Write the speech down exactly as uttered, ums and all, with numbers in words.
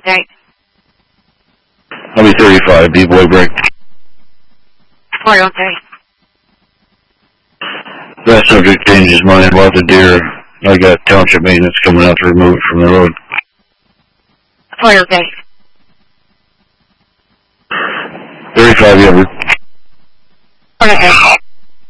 okay. I'll be thirty-five, B-boy break. Four, okay. That subject changes mind about the deer. I got township maintenance coming out to remove it from the road. Four, okay. thirty-five, Edward. Okay.